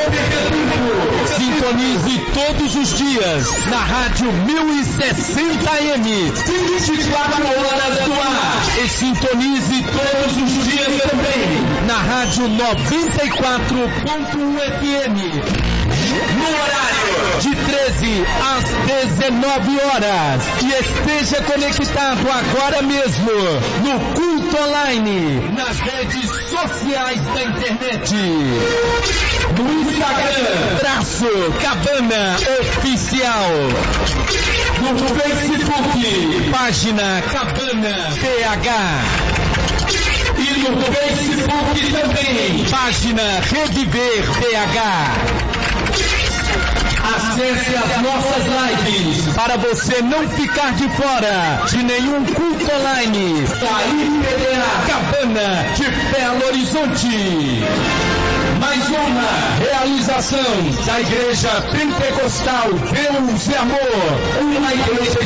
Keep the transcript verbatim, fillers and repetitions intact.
Sintonize todos os dias na Rádio mil e sessenta A M, vinte e quatro horas no ar. E sintonize todos os dias também na Rádio noventa e quatro ponto um F M. No horário de treze às dezenove horas. E esteja conectado agora mesmo no Culto Online, nas redes sociais da internet. No Instagram, traço Cabana Oficial. No Facebook, página Cabana P H. E no Facebook também, página Reviver P H. Acesse as nossas lives para você não ficar de fora de nenhum culto online da I P D A Cabana de Belo Horizonte. Mais uma realização da Igreja Pentecostal Deus e Amor, uma igreja